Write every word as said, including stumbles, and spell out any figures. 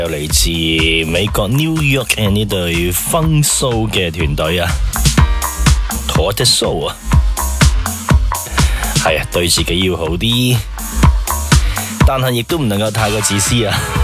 有嚟自美國 New York 嘅呢隊 Funk Soul 嘅團隊啊 Tortoise Soul 啊，係啊，對自己要好啲，但係亦都唔能夠太過自私啊。